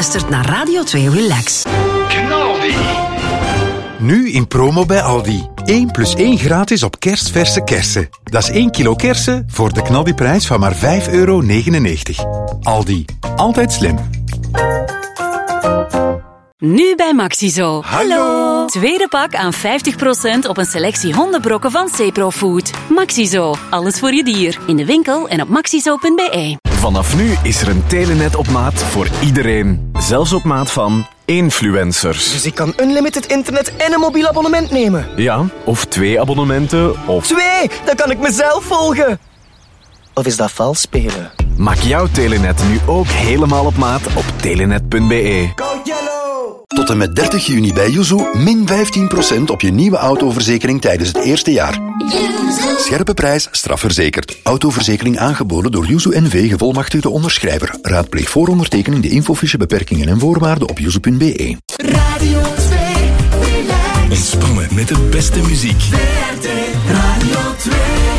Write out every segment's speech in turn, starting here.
luistert naar Radio 2 Relax. Knaldi. Nu in promo bij Aldi. 1 + 1 gratis op kerstverse kersen. Dat is 1 kilo kersen voor de knaldiprijs van maar €5,99. Aldi. Altijd slim. Nu bij Maxizo. Hallo. Tweede pak aan 50% op een selectie hondenbrokken van Ceprofood. Maxizo. Alles voor je dier. In de winkel en op maxizo.be. Vanaf nu is er een telenet op maat voor iedereen. Zelfs op maat van influencers. Dus ik kan unlimited internet en een mobiel abonnement nemen? Ja, of 2 abonnementen, of... 2! Dan kan ik mezelf volgen! Of is dat vals spelen? Maak jouw telenet nu ook helemaal op maat op telenet.be. Tot en met 30 juni bij Yuzu min 15% op je nieuwe autoverzekering tijdens het eerste jaar. Scherpe prijs, strafverzekerd. Autoverzekering aangeboden door Yuzu NV, gevolmachtigde onderschrijver. Raadpleeg voor ondertekening de infofiche, beperkingen en voorwaarden op yuzu.be. Radio 2, relax. Ontspannen met de beste muziek. Radio 2.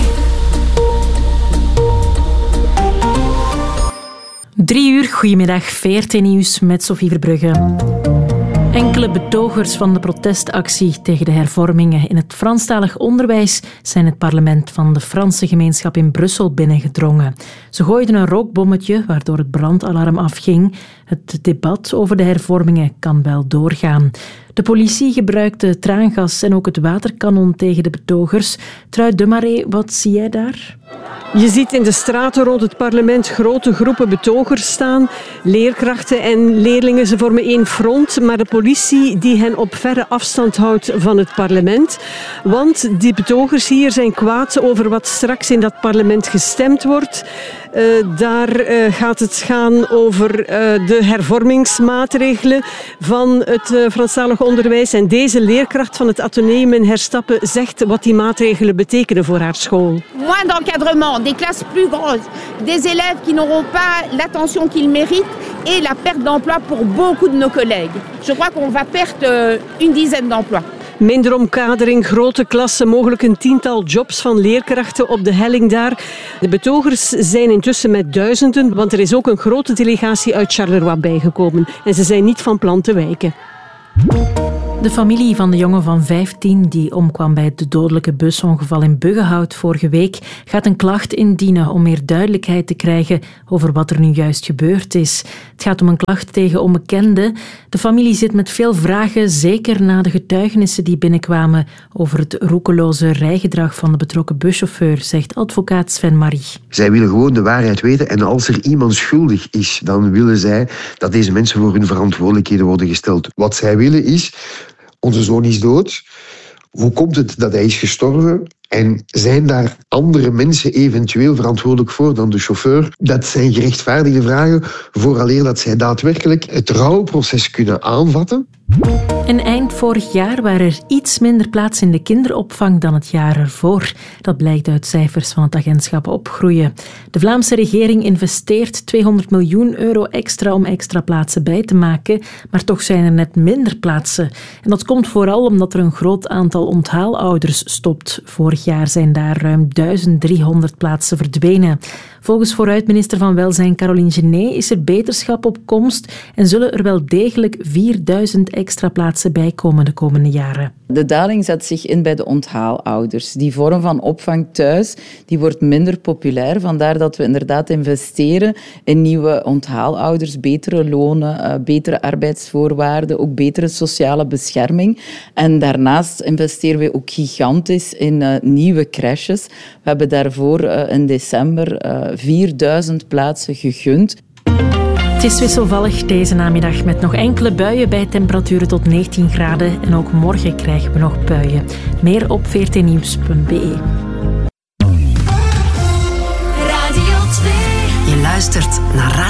3 uur, goedemiddag, VRT Nieuws met Sophie Verbrugge. Enkele betogers van de protestactie tegen de hervormingen in het Franstalig onderwijs zijn het parlement van de Franse gemeenschap in Brussel binnengedrongen. Ze gooiden een rookbommetje waardoor het brandalarm afging. Het debat over de hervormingen kan wel doorgaan. De politie gebruikte traangas en ook het waterkanon tegen de betogers. Trui de Marais, wat zie jij daar? Je ziet in de straten rond het parlement grote groepen betogers staan. Leerkrachten en leerlingen, ze vormen één front, maar de politie die hen op verre afstand houdt van het parlement. Want die betogers hier zijn kwaad over wat straks in dat parlement gestemd wordt. Daar gaat het gaan over de hervormingsmaatregelen van het Franstalig onderwijs. En deze leerkracht van het Atheneum in Herstappen zegt wat die maatregelen betekenen voor haar school. Moins d'encadrement, des classes plus grosses, des élèves qui n'auront pas l'attention qu'ils méritent et la perte d'emploi pour beaucoup de nos collègues. Je crois qu'on va perdre une dizaine d'emplois. Minder omkadering, grote klassen, mogelijk een 10-tal jobs van leerkrachten op de helling daar. De betogers zijn intussen met duizenden, want er is ook een grote delegatie uit Charleroi bijgekomen. En ze zijn niet van plan te wijken. De familie van de jongen van 15 die omkwam bij het dodelijke busongeval in Buggenhout vorige week gaat een klacht indienen om meer duidelijkheid te krijgen over wat er nu juist gebeurd is. Het gaat om een klacht tegen onbekenden. De familie zit met veel vragen, zeker na de getuigenissen die binnenkwamen over het roekeloze rijgedrag van de betrokken buschauffeur, zegt advocaat Sven Marie. Zij willen gewoon de waarheid weten en als er iemand schuldig is, dan willen zij dat deze mensen voor hun verantwoordelijkheden worden gesteld. Wat zij willen is: onze zoon is dood. Hoe komt het dat hij is gestorven? En zijn daar andere mensen eventueel verantwoordelijk voor dan de chauffeur? Dat zijn gerechtvaardigde vragen vooraleer dat zij daadwerkelijk het rouwproces kunnen aanvatten. En eind vorig jaar waren er iets minder plaatsen in de kinderopvang dan het jaar ervoor. Dat blijkt uit cijfers van het agentschap Opgroeien. De Vlaamse regering investeert €200 miljoen extra om extra plaatsen bij te maken, maar toch zijn er net minder plaatsen. En dat komt vooral omdat er een groot aantal onthaalouders stopt. Vorig jaar zijn daar ruim 1300 plaatsen verdwenen. Volgens vooruitminister van Welzijn Caroline Genet is er beterschap op komst en zullen er wel degelijk 4000 extra plaatsen bij komen de komende jaren. De daling zet zich in bij de onthaalouders. Die vorm van opvang thuis die wordt minder populair. Vandaar dat we inderdaad investeren in nieuwe onthaalouders, betere lonen, betere arbeidsvoorwaarden, ook betere sociale bescherming. En daarnaast investeren we ook gigantisch in nieuwe crèches. We hebben daarvoor in december 4000 plaatsen gegund. Het is wisselvallig deze namiddag met nog enkele buien bij temperaturen tot 19 graden. En ook morgen krijgen we nog buien. Meer op vrtnieuws.be. Je luistert naar Radio